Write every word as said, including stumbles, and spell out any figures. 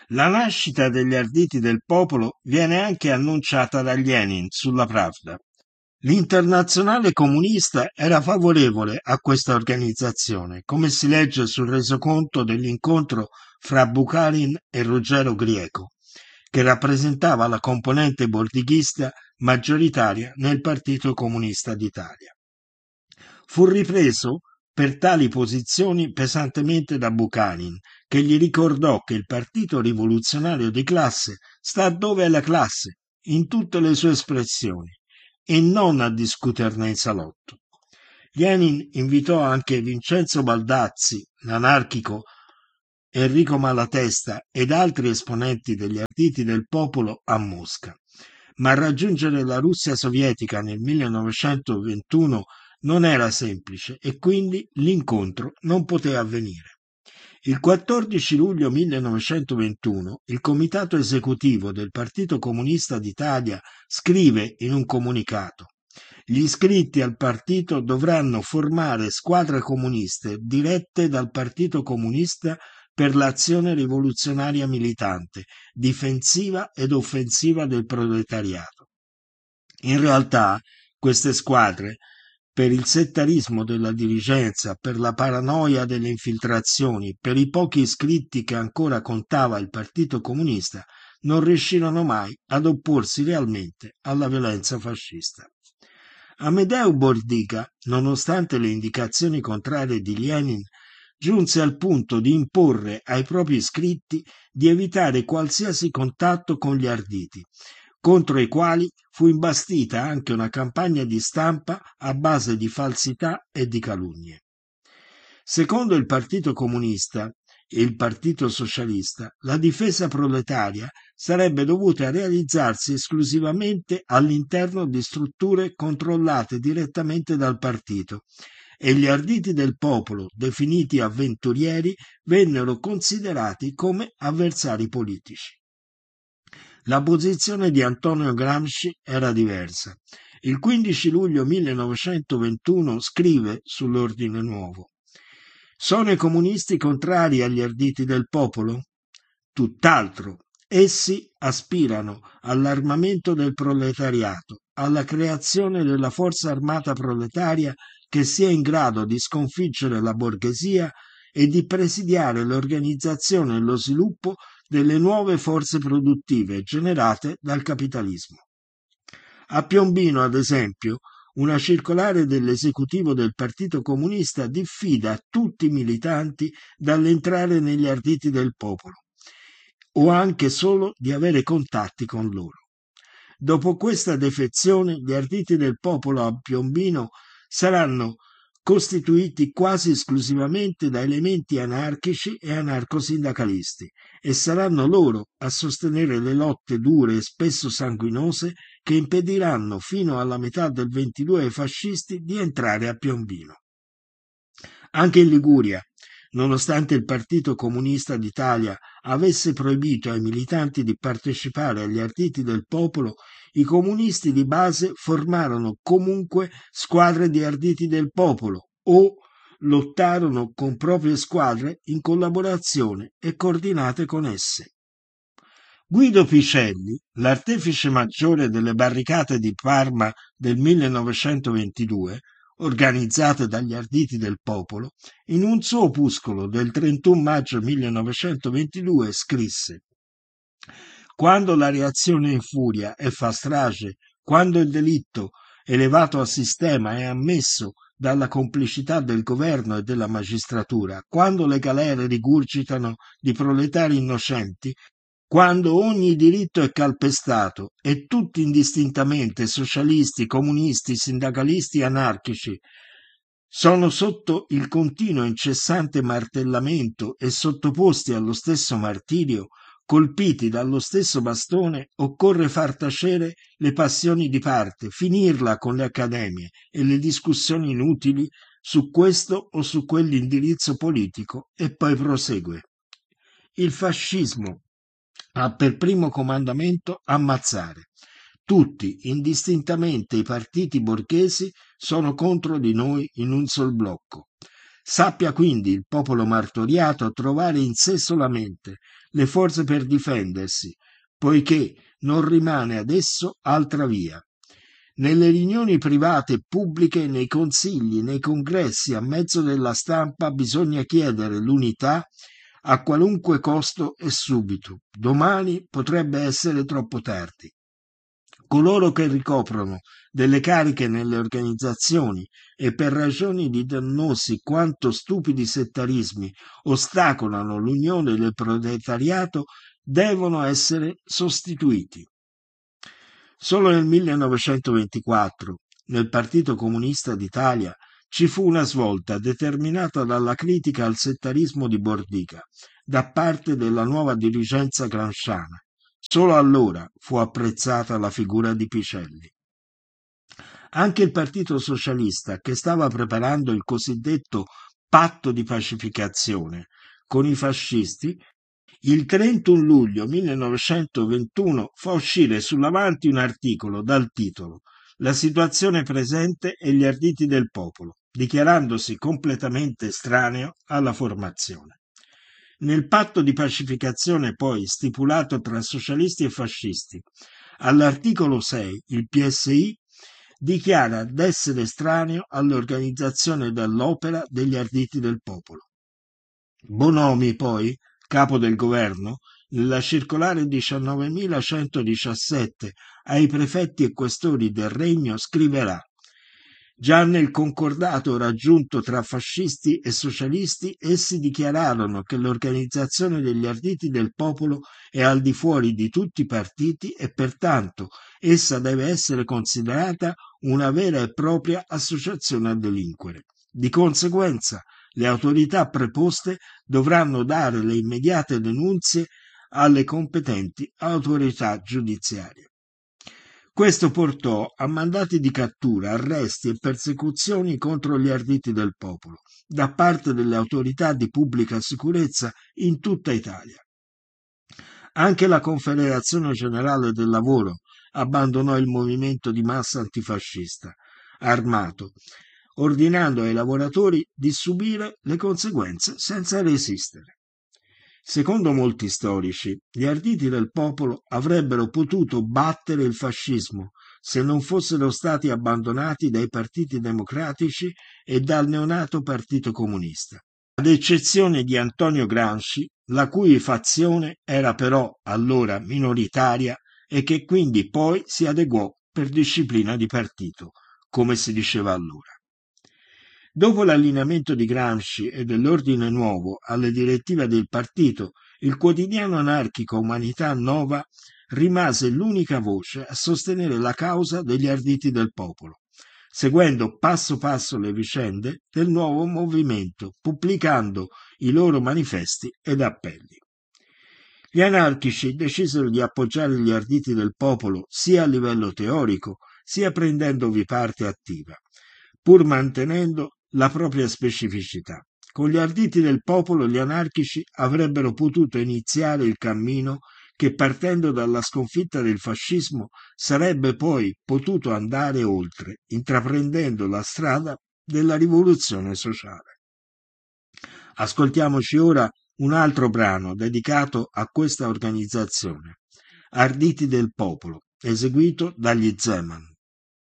La nascita degli Arditi del Popolo viene anche annunciata da Lenin sulla Pravda. L'Internazionale Comunista era favorevole a questa organizzazione, come si legge sul resoconto dell'incontro fra Bukharin e Ruggero Grieco, che rappresentava la componente bordighista maggioritaria nel Partito Comunista d'Italia. Fu ripreso per tali posizioni pesantemente da Bukharin, che gli ricordò che il Partito Rivoluzionario di classe sta dove è la classe, in tutte le sue espressioni, e non a discuterne in salotto. Lenin invitò anche Vincenzo Baldazzi, l'anarchico Enrico Malatesta ed altri esponenti degli Arditi del Popolo a Mosca, ma raggiungere la Russia sovietica nel millenovecentoventuno non era semplice e quindi l'incontro non poté avvenire. Il quattordici luglio millenovecentoventuno il comitato esecutivo del Partito Comunista d'Italia scrive in un comunicato: gli iscritti al partito dovranno formare squadre comuniste dirette dal Partito Comunista per l'azione rivoluzionaria militante, difensiva ed offensiva del proletariato. In realtà, queste squadre, per il settarismo della dirigenza, per la paranoia delle infiltrazioni, per i pochi iscritti che ancora contava il Partito Comunista, non riuscirono mai ad opporsi realmente alla violenza fascista. Amedeo Bordiga, nonostante le indicazioni contrarie di Lenin, giunse al punto di imporre ai propri iscritti di evitare qualsiasi contatto con gli Arditi, contro i quali fu imbastita anche una campagna di stampa a base di falsità e di calunnie. Secondo il Partito Comunista e il Partito Socialista, la difesa proletaria sarebbe dovuta realizzarsi esclusivamente all'interno di strutture controllate direttamente dal partito, e gli Arditi del Popolo, definiti avventurieri, vennero considerati come avversari politici. La posizione di Antonio Gramsci era diversa. Il quindici luglio millenovecentoventuno scrive sull'Ordine Nuovo: sono i comunisti contrari agli Arditi del Popolo? Tutt'altro. Essi aspirano all'armamento del proletariato, alla creazione della forza armata proletaria che sia in grado di sconfiggere la borghesia e di presidiare l'organizzazione e lo sviluppo delle nuove forze produttive generate dal capitalismo. A Piombino, ad esempio, una circolare dell'esecutivo del Partito Comunista diffida tutti i militanti dall'entrare negli Arditi del Popolo, o anche solo di avere contatti con loro. Dopo questa defezione, gli Arditi del Popolo a Piombino saranno costituiti quasi esclusivamente da elementi anarchici e anarcosindacalisti, e saranno loro a sostenere le lotte dure e spesso sanguinose che impediranno fino alla metà del ventidue ai fascisti di entrare a Piombino. Anche in Liguria, nonostante il Partito Comunista d'Italia avesse proibito ai militanti di partecipare agli Arditi del Popolo, i comunisti di base formarono comunque squadre di Arditi del Popolo o lottarono con proprie squadre in collaborazione e coordinate con esse. Guido Picelli, l'artefice maggiore delle barricate di Parma del millenovecentoventidue, organizzate dagli Arditi del Popolo, in un suo opuscolo del trentuno maggio millenovecentoventidue scrisse: quando la reazione infuria e fa strage, quando il delitto elevato a sistema è ammesso dalla complicità del governo e della magistratura, quando le galere rigurgitano di proletari innocenti, quando ogni diritto è calpestato e tutti indistintamente, socialisti, comunisti, sindacalisti, anarchici, sono sotto il continuo e incessante martellamento e sottoposti allo stesso martirio, colpiti dallo stesso bastone, occorre far tacere le passioni di parte, finirla con le accademie e le discussioni inutili su questo o su quell'indirizzo politico, e poi prosegue. Il fascismo ha per primo comandamento ammazzare. Tutti, indistintamente i partiti borghesi, sono contro di noi in un sol blocco. Sappia quindi il popolo martoriato trovare in sé solamente le forze per difendersi, poiché non rimane ad esso altra via. Nelle riunioni private e pubbliche, nei consigli, nei congressi, a mezzo della stampa, bisogna chiedere l'unità a qualunque costo e subito. Domani potrebbe essere troppo tardi. Coloro che ricoprono delle cariche nelle organizzazioni e per ragioni di dannosi quanto stupidi settarismi ostacolano l'unione del proletariato devono essere sostituiti. Solo nel millenovecentoventiquattro, nel Partito Comunista d'Italia, ci fu una svolta determinata dalla critica al settarismo di Bordiga da parte della nuova dirigenza gramsciana. Solo allora fu apprezzata la figura di Picelli. Anche il Partito Socialista, che stava preparando il cosiddetto patto di pacificazione con i fascisti, il trentuno luglio millenovecentoventuno fa uscire sull'Avanti un articolo dal titolo «La situazione presente e gli arditi del popolo», dichiarandosi completamente estraneo alla formazione. Nel patto di pacificazione poi stipulato tra socialisti e fascisti, all'articolo sei il P S I dichiara d'essere estraneo all'organizzazione dell'opera degli arditi del popolo. Bonomi poi, capo del governo, nella circolare diciannovemilacentodiciassette ai prefetti e questori del regno scriverà: già nel concordato raggiunto tra fascisti e socialisti essi dichiararono che l'organizzazione degli arditi del popolo è al di fuori di tutti i partiti e pertanto essa deve essere considerata una vera e propria associazione a delinquere. Di conseguenza le autorità preposte dovranno dare le immediate denunzie alle competenti autorità giudiziarie. Questo portò a mandati di cattura, arresti e persecuzioni contro gli arditi del popolo da parte delle autorità di pubblica sicurezza in tutta Italia. Anche la Confederazione Generale del Lavoro abbandonò il movimento di massa antifascista armato, ordinando ai lavoratori di subire le conseguenze senza resistere. Secondo molti storici, gli arditi del popolo avrebbero potuto battere il fascismo se non fossero stati abbandonati dai partiti democratici e dal neonato Partito Comunista, ad eccezione di Antonio Gramsci, la cui fazione era però allora minoritaria e che quindi poi si adeguò per disciplina di partito, come si diceva allora. Dopo l'allineamento di Gramsci e dell'Ordine Nuovo alle direttive del partito, il quotidiano anarchico Umanità Nova rimase l'unica voce a sostenere la causa degli arditi del popolo, seguendo passo passo le vicende del nuovo movimento, pubblicando i loro manifesti ed appelli. Gli anarchici decisero di appoggiare gli arditi del popolo sia a livello teorico, sia prendendovi parte attiva, pur mantenendo la propria specificità. Con gli arditi del popolo gli anarchici avrebbero potuto iniziare il cammino che, partendo dalla sconfitta del fascismo, sarebbe poi potuto andare oltre, intraprendendo la strada della rivoluzione sociale. Ascoltiamoci ora un altro brano dedicato a questa organizzazione, Arditi del popolo, eseguito dagli Zeman.